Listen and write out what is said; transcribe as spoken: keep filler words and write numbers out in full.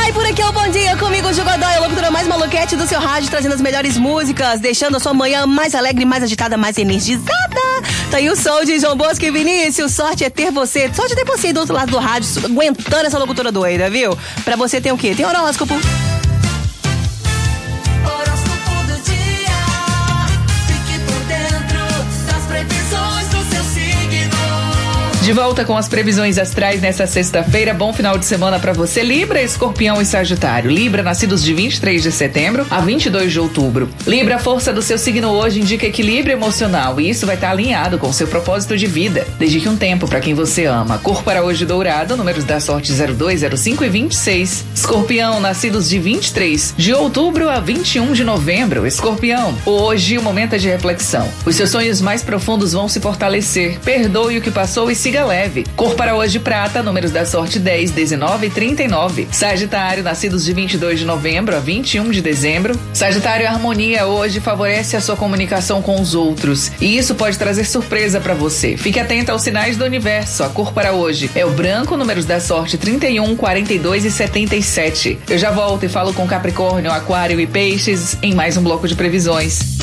Ai, por aqui é o Bom Dia comigo, Ju Godoy, a locutora mais maluquete do seu rádio, trazendo as melhores músicas, deixando a sua manhã mais alegre, mais agitada, mais energizada. Tá aí o som de João Bosco e Vinícius. Sorte é ter você, sorte é ter você aí do outro lado do rádio, aguentando essa locutora doida, viu? Pra você tem o quê? Tem horóscopo. De volta com as previsões astrais nesta sexta-feira. Bom final de semana para você, Libra, Escorpião e Sagitário. Libra, nascidos de vinte e três de setembro a vinte e dois de outubro. Libra, a força do seu signo hoje indica equilíbrio emocional e isso vai estar alinhado com o seu propósito de vida. Dedique um tempo para quem você ama. Cor para hoje dourado, números da sorte zero dois, zero cinco e vinte e seis. Escorpião, nascidos de vinte e três de outubro a vinte e um de novembro. Escorpião, hoje o momento é de reflexão. Os seus sonhos mais profundos vão se fortalecer. Perdoe o que passou e siga leve. Cor para hoje prata, números da sorte dez, dezenove e trinta e nove. Sagitário, nascidos de vinte e dois de novembro a vinte e um de dezembro. Sagitário, a harmonia hoje favorece a sua comunicação com os outros e isso pode trazer surpresa para você. Fique atento aos sinais do universo. A cor para hoje é o branco, números da sorte trinta e um, quarenta e dois e setenta e sete. Eu já volto e falo com Capricórnio, Aquário e Peixes em mais um bloco de previsões.